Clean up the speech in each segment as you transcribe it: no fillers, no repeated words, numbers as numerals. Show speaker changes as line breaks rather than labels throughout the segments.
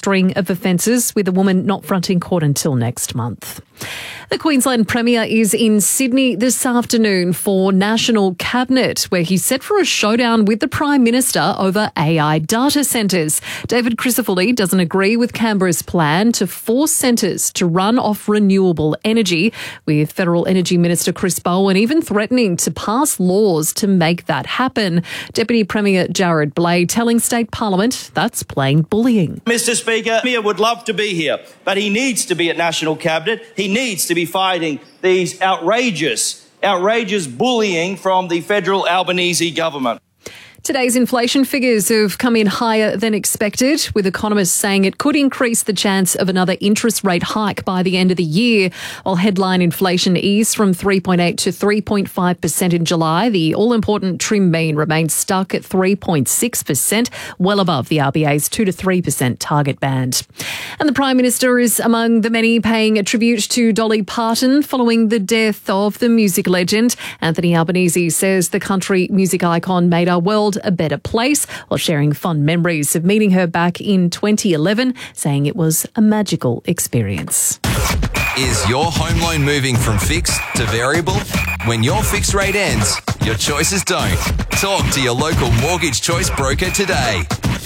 string of offences, with the woman not fronting court until next month. The Queensland Premier is in Sydney this afternoon for National Cabinet, where he's set for a showdown with the Prime Minister over AI data centres. David Crisafulli doesn't agree with Canberra's plan to force centres to run off renewable energy, with Federal Energy Minister Chris Bowen even threatening to pass laws to make that happen. Deputy Premier Jared Blade telling State Parliament that's plain bullying.
Mr Speaker, Premier would love to be here, but he needs to be at National Cabinet. He needs to be fighting these outrageous bullying from the federal Albanese government.
Today's inflation figures have come in higher than expected, with economists saying it could increase the chance of another interest rate hike by the end of the year. While headline inflation eased from 3.8 to 3.5% in July, the all-important trim mean remains stuck at 3.6%, well above the RBA's 2 to 3% target band. And the Prime Minister is among the many paying a tribute to Dolly Parton following the death of the music legend. Anthony Albanese says the country music icon made our world a better place, while sharing fond memories of meeting her back in 2011, saying it was a magical experience.
Is your home loan moving from fixed to variable? When your fixed rate ends, your choices don't. Talk to your local Mortgage Choice broker today.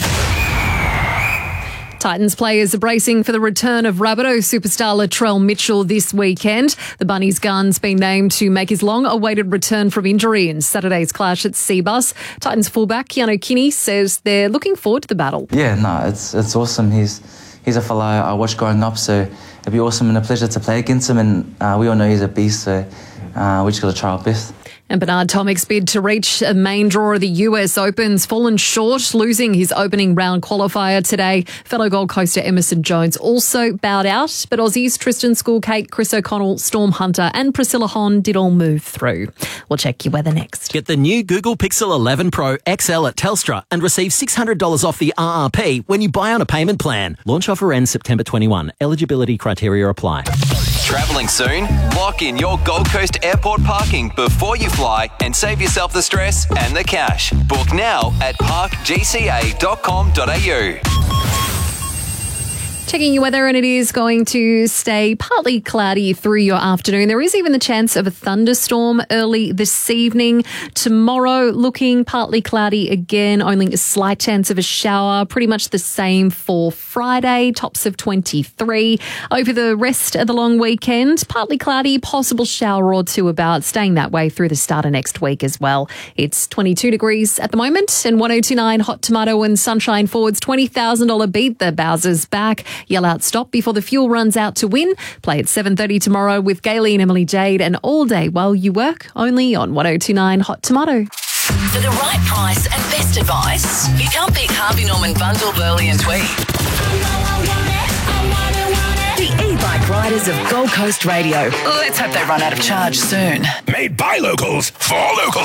Titans players are bracing for the return of Rabbitoh superstar Latrell Mitchell this weekend. The Bunnies' gun's been named to make his long-awaited return from injury in Saturday's clash at Cbus. Titans fullback Keanu Kinney says they're looking forward to the battle.
Yeah, no, it's awesome. He's a fellow I watched growing up, so it'd be awesome and a pleasure to play against him. And we all know he's a beast, so we just got to try our best.
And Bernard Tomic's bid to reach a main draw of the US Open's fallen short, losing his opening round qualifier today. Fellow Gold Coaster Emerson Jones also bowed out, but Aussies Tristan Schoolcake, Chris O'Connell, Storm Hunter and Priscilla Hon did all move through. We'll check your weather next.
Get the new Google Pixel 11 Pro XL at Telstra and receive $600 off the RRP when you buy on a payment plan. Launch offer ends September 21. Eligibility criteria apply.
Travelling soon? Lock in your Gold Coast airport parking before you fly and save yourself the stress and the cash. Book now at parkgca.com.au.
Checking your weather, and it is going to stay partly cloudy through your afternoon. There is even the chance of a thunderstorm early this evening. Tomorrow, looking partly cloudy again, only a slight chance of a shower. Pretty much the same for Friday, tops of 23. Over the rest of the long weekend, partly cloudy, possible shower or two about, staying that way through the start of next week as well. It's 22 degrees at the moment, and 1029 Hot Tomato and Sunshine Forward's $20,000 beat the Bowsers back. Yell out stop before the fuel runs out to win. Play at 7:30 tomorrow with Gayley and Emily Jade, and all day while you work, only on 1029 Hot Tomato.
For the right price and best advice, you can't beat Harvey Norman Bundle, Burley and Tweed. The e-bike riders of Gold Coast Radio. Let's hope they run out of charge soon.
Made by locals, for locals.